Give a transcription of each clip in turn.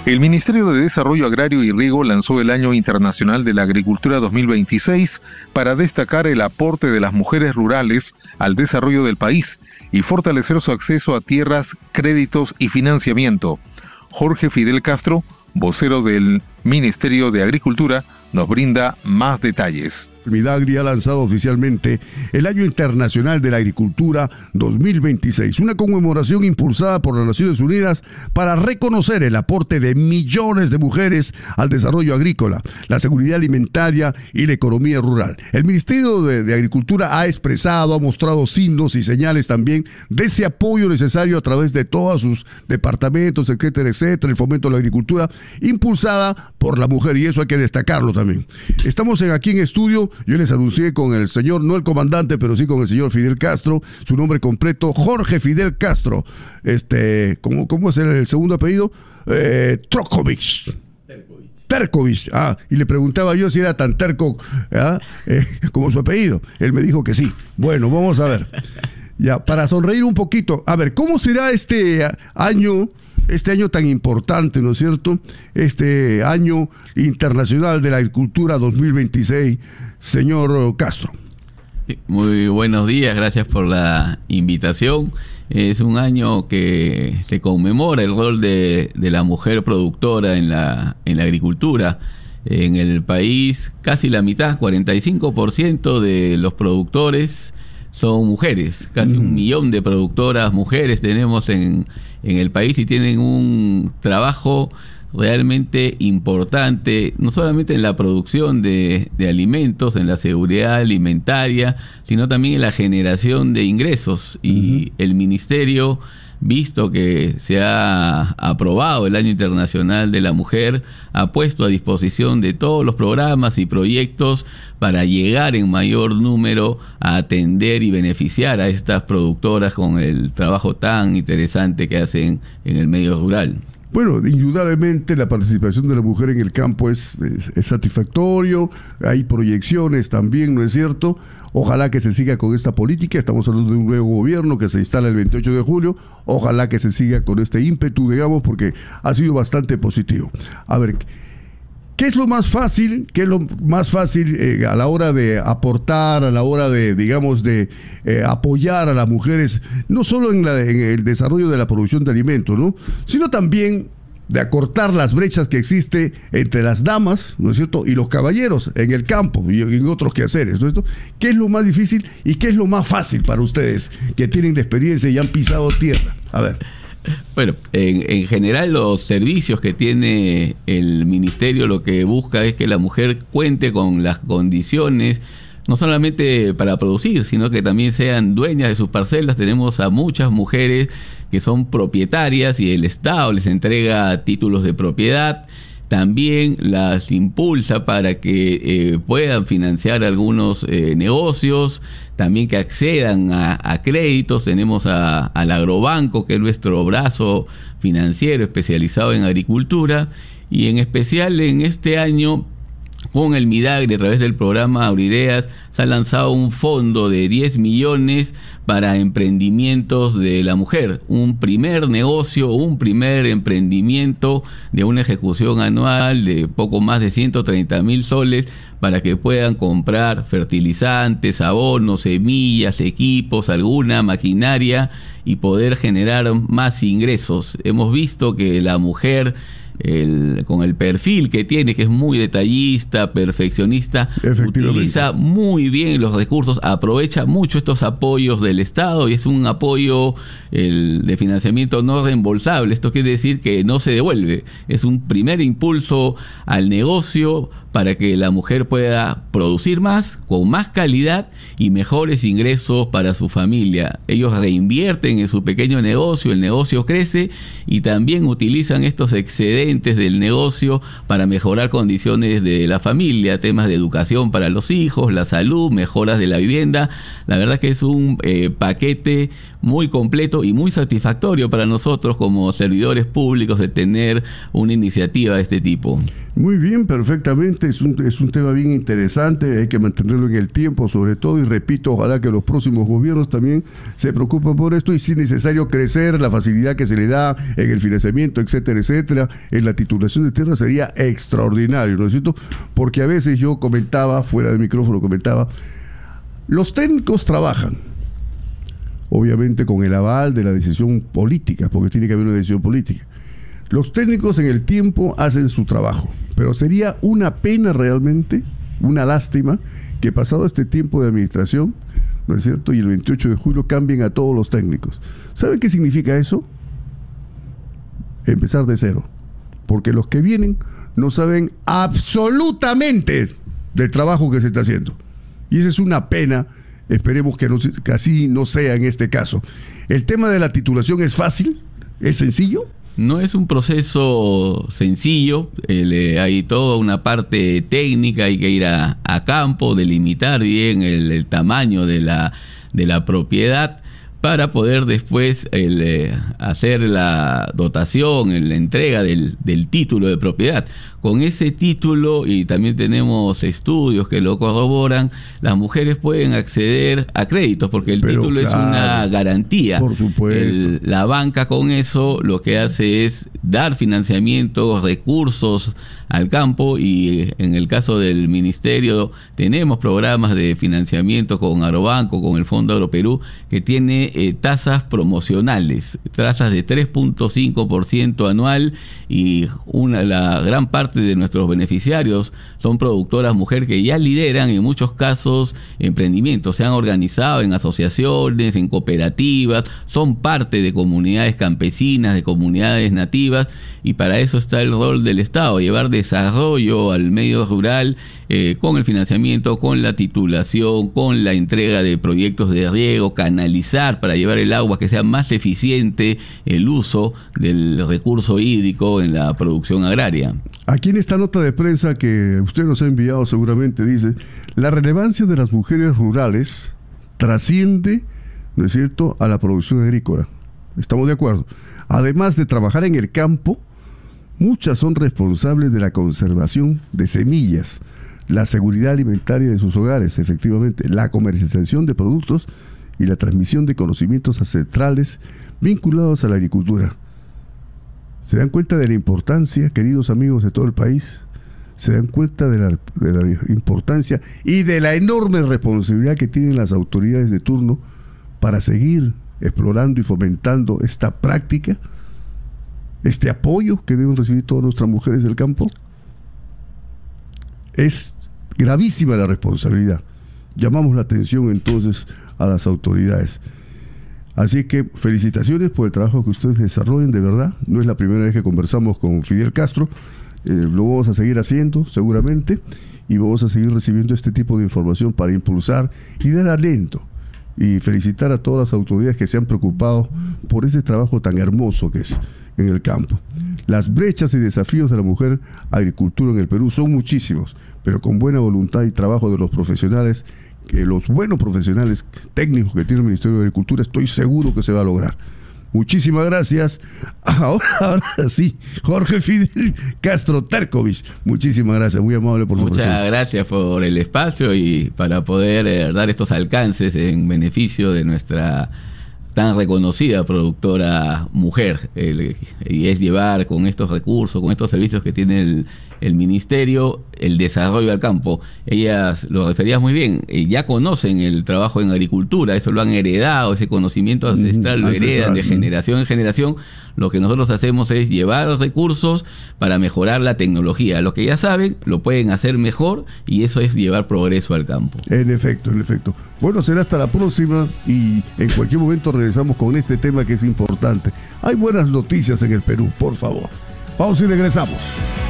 El Ministerio de Desarrollo Agrario y Riego lanzó el Año Internacional de la Agricultura 2026 para destacar el aporte de las mujeres rurales al desarrollo del país y fortalecer su acceso a tierras, créditos y financiamiento. Jorge Fidel Castro, vocero del Ministerio de Agricultura, nos brinda más detalles. Midagri ha lanzado oficialmente el Año Internacional de la Agricultura 2026, una conmemoración impulsada por las Naciones Unidas para reconocer el aporte de millones de mujeres al desarrollo agrícola, la seguridad alimentaria y la economía rural. El Ministerio de Agricultura ha expresado, ha mostrado signos y señales también de ese apoyo necesario a través de todos sus departamentos, etcétera, etcétera, el fomento de la agricultura impulsada por la mujer, y eso hay que destacarlo también. Estamos aquí en estudio. Yo les anuncié con el señor, no el comandante, pero sí con el señor Fidel Castro, su nombre completo, Jorge Fidel Castro. ¿Cómo es el segundo apellido? Terkovic. Y le preguntaba yo si era tan terco como su apellido. Él me dijo que sí. Bueno, vamos a ver. Ya, para sonreír un poquito. A ver, ¿cómo será este año tan importante, ¿no es cierto? Este Año Internacional de la Agricultura 2026, señor Castro. Muy buenos días, gracias por la invitación. Es un año que se conmemora el rol de la mujer productora en la agricultura. En el país, casi la mitad, 45% de los productores son mujeres. Casi 1 millón de productoras mujeres tenemos en el país y tienen un trabajo realmente importante, no solamente en la producción de alimentos, en la seguridad alimentaria, sino también en la generación de ingresos. Y el ministerio, visto que se ha aprobado el Año Internacional de la Mujer, ha puesto a disposición de todos los programas y proyectos para llegar en mayor número a atender y beneficiar a estas productoras con el trabajo tan interesante que hacen en el medio rural. Bueno, indudablemente la participación de la mujer en el campo es satisfactorio, hay proyecciones también, ¿no es cierto? Ojalá que se siga con esta política. Estamos hablando de un nuevo gobierno que se instala el 28 de julio, ojalá que se siga con este ímpetu, digamos, porque ha sido bastante positivo. A ver, ¿qué es lo más fácil? ¿Qué es lo más fácil a la hora de aportar, a la hora de, digamos, de apoyar a las mujeres, no solo en el desarrollo de la producción de alimentos, ¿no?, sino también de acortar las brechas que existe entre las damas, ¿no es cierto?, y los caballeros en el campo y en otros quehaceres, ¿no es cierto? ¿Qué es lo más difícil y qué es lo más fácil para ustedes que tienen la experiencia y han pisado tierra? A ver. Bueno, en general los servicios que tiene el ministerio lo que busca es que la mujer cuente con las condiciones, no solamente para producir, sino que también sean dueñas de sus parcelas. Tenemos a muchas mujeres que son propietarias y el Estado les entrega títulos de propiedad. También las impulsa para que puedan financiar algunos negocios, también que accedan a créditos. Tenemos al Agrobanco, que es nuestro brazo financiero especializado en agricultura, y en especial en este año con el Midagri, a través del programa Aurideas, se ha lanzado un fondo de 10 millones para emprendimientos de la mujer. Un primer negocio, un primer emprendimiento de una ejecución anual de poco más de 130.000 soles para que puedan comprar fertilizantes, abonos, semillas, equipos, alguna maquinaria y poder generar más ingresos. Hemos visto que la mujer, con el perfil que tiene, que es muy detallista, perfeccionista, utiliza muy bien los recursos, aprovecha mucho estos apoyos del Estado, y es un apoyo de financiamiento no reembolsable. Esto quiere decir que no se devuelve, es un primer impulso al negocio para que la mujer pueda producir más, con más calidad y mejores ingresos para su familia. Ellos reinvierten en su pequeño negocio, el negocio crece, y también utilizan estos excedentes del negocio para mejorar condiciones de la familia, temas de educación para los hijos, la salud, mejoras de la vivienda. La verdad que es un paquete muy completo y muy satisfactorio para nosotros como servidores públicos de tener una iniciativa de este tipo. Muy bien, perfectamente. realmente es un tema bien interesante, hay que mantenerlo en el tiempo sobre todo, y repito, ojalá que los próximos gobiernos también se preocupen por esto, y si es necesario crecer la facilidad que se le da en el financiamiento, etcétera, etcétera, en la titulación de tierra sería extraordinario, ¿no es cierto? Porque a veces yo comentaba, fuera del micrófono los técnicos trabajan, obviamente con el aval de la decisión política, porque tiene que haber una decisión política. Los técnicos en el tiempo hacen su trabajo, pero sería una pena realmente, una lástima, que pasado este tiempo de administración, ¿no es cierto?, y el 28 de julio cambien a todos los técnicos. ¿Saben qué significa eso? Empezar de cero, porque los que vienen no saben absolutamente del trabajo que se está haciendo. Y esa es una pena, esperemos que así no sea en este caso. ¿El tema de la titulación es fácil? ¿Es sencillo? No es un proceso sencillo, hay toda una parte técnica, hay que ir a campo, delimitar bien el tamaño de la propiedad para poder después hacer la dotación, la entrega del título de propiedad. Con ese título, y también tenemos estudios que lo corroboran, las mujeres pueden acceder a créditos, porque el título es una garantía. Por supuesto. La banca con eso lo que hace es dar financiamiento, recursos al campo, y en el caso del ministerio tenemos programas de financiamiento con Agrobanco, con el Fondo Agroperú, que tiene tasas promocionales, tasas de 3.5% anual, y la gran parte de nuestros beneficiarios son productoras mujeres que ya lideran en muchos casos emprendimientos, se han organizado en asociaciones, en cooperativas, son parte de comunidades campesinas, de comunidades nativas, y para eso está el rol del Estado, llevar desarrollo al medio rural con el financiamiento, con la titulación, con la entrega de proyectos de riego, canalizar para llevar el agua, que sea más eficiente el uso del recurso hídrico en la producción agraria. Aquí en esta nota de prensa que usted nos ha enviado seguramente dice: la relevancia de las mujeres rurales trasciende, ¿no es cierto?, a la producción agrícola. Estamos de acuerdo. Además de trabajar en el campo, muchas son responsables de la conservación de semillas, la seguridad alimentaria de sus hogares, efectivamente, la comercialización de productos y la transmisión de conocimientos ancestrales vinculados a la agricultura. ¿Se dan cuenta de la importancia, queridos amigos de todo el país? ¿Se dan cuenta de la importancia y de la enorme responsabilidad que tienen las autoridades de turno para seguir explorando y fomentando esta práctica, este apoyo que deben recibir todas nuestras mujeres del campo? Es gravísima la responsabilidad. Llamamos la atención entonces a las autoridades. Así que felicitaciones por el trabajo que ustedes desarrollan, de verdad. No es la primera vez que conversamos con Fidel Castro. Lo vamos a seguir haciendo seguramente, y vamos a seguir recibiendo este tipo de información para impulsar y dar aliento. Y felicitar a todas las autoridades que se han preocupado por ese trabajo tan hermoso que es en el campo. Las brechas y desafíos de la mujer agricultura en el Perú son muchísimos, pero con buena voluntad y trabajo de los profesionales, que los buenos profesionales técnicos que tiene el Ministerio de Agricultura, estoy seguro que se va a lograr. Muchísimas gracias. Ahora sí, Jorge Fidel Castro Terkovich, muchísimas gracias, muy amable por su presencia. Muchas gracias por el espacio y para poder dar estos alcances en beneficio de nuestra tan reconocida productora mujer, y es llevar con estos recursos, con estos servicios que tiene el ministerio, el desarrollo al campo. Ellas, lo referías muy bien, ya conocen el trabajo en agricultura, eso lo han heredado, ese conocimiento ancestral lo heredan de generación en generación. Lo que nosotros hacemos es llevar recursos para mejorar la tecnología. Lo que ya saben, lo pueden hacer mejor, y eso es llevar progreso al campo. En efecto, en efecto. Bueno, será hasta la próxima, y en cualquier momento regresamos con este tema que es importante. Hay buenas noticias en el Perú, por favor. Vamos y regresamos.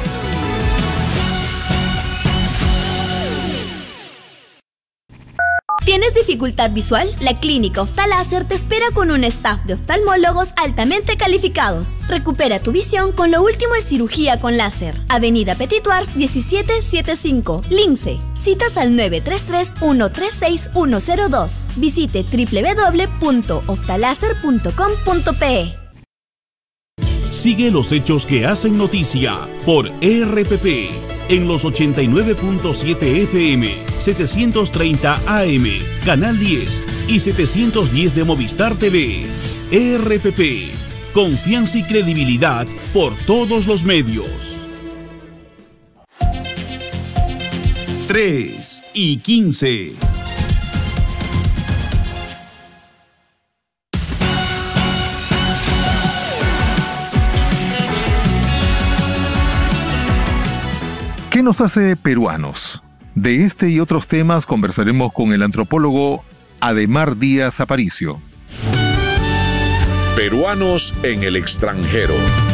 ¿Tienes dificultad visual? La Clínica Oftaláser te espera con un staff de oftalmólogos altamente calificados. Recupera tu visión con lo último en cirugía con láser. Avenida Petituars 1775, Lince. Citas al 933-136-102. Visite www.oftaláser.com.pe. Sigue los hechos que hacen noticia por RPP. en los 89.7 FM, 730 AM, Canal 10 y 710 de Movistar TV. ERPP, confianza y credibilidad por todos los medios. 3:15. ¿Qué nos hace peruanos? De este y otros temas conversaremos con el antropólogo Ademar Díaz Aparicio. Peruanos en el extranjero.